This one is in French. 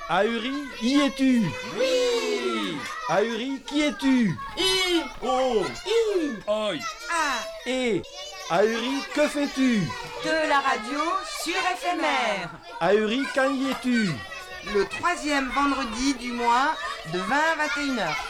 Ahuri, y es-tu? Oui. Ahuri, qui es-tu? I. Oh. I. Oi. A. Et Ahuri, que fais-tu? De la radio sur éphémère. Ahuri, quand y es-tu? Le 3e vendredi du mois de 20 à 21h.